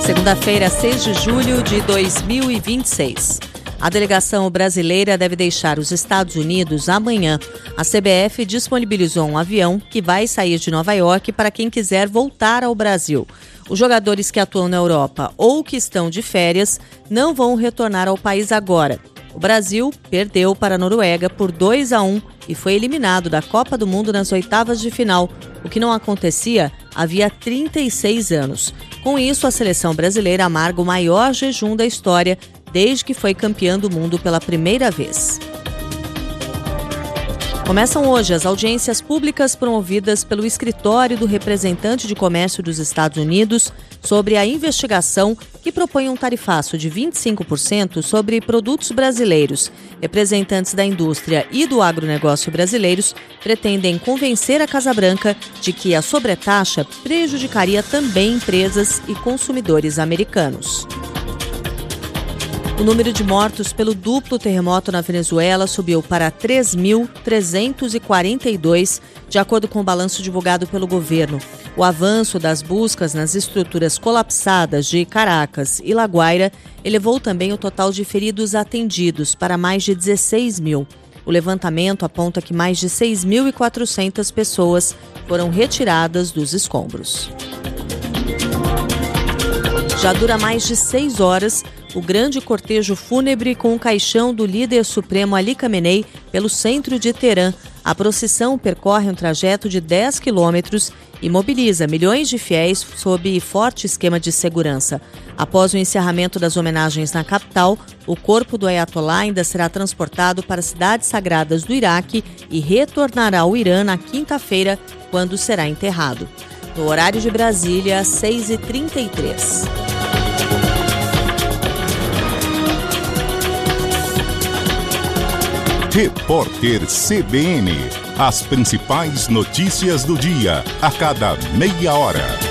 Segunda-feira, 6 de julho de 2026. A delegação brasileira deve deixar os Estados Unidos amanhã. A CBF disponibilizou um avião que vai sair de Nova York para quem quiser voltar ao Brasil. Os jogadores que atuam na Europa ou que estão de férias não vão retornar ao país agora. O Brasil perdeu para a Noruega por 2-1 e foi eliminado da Copa do Mundo nas oitavas de final, o que não acontecia havia 36 anos. Com isso, a seleção brasileira amarga o maior jejum da história desde que foi campeã do mundo pela primeira vez. Começam hoje as audiências públicas promovidas pelo Escritório do Representante de Comércio dos Estados Unidos sobre a investigação que propõe um tarifaço de 25% sobre produtos brasileiros. Representantes da indústria e do agronegócio brasileiros pretendem convencer a Casa Branca de que a sobretaxa prejudicaria também empresas e consumidores americanos. O número de mortos pelo duplo terremoto na Venezuela subiu para 3.342, de acordo com o balanço divulgado pelo governo. O avanço das buscas nas estruturas colapsadas de Caracas e La Guaira elevou também o total de feridos atendidos para mais de 16 mil. O levantamento aponta que mais de 6.400 pessoas foram retiradas dos escombros. Já dura mais de 6 horas o grande cortejo fúnebre com o caixão do líder supremo Ali Khamenei pelo centro de Teherã. A procissão percorre um trajeto de 10 quilômetros e mobiliza milhões de fiéis sob forte esquema de segurança. Após o encerramento das homenagens na capital, o corpo do Ayatollah ainda será transportado para cidades sagradas do Iraque e retornará ao Irã na quinta-feira, quando será enterrado. No horário de Brasília, 6h33. Repórter CBN. As principais notícias do dia, a cada meia hora.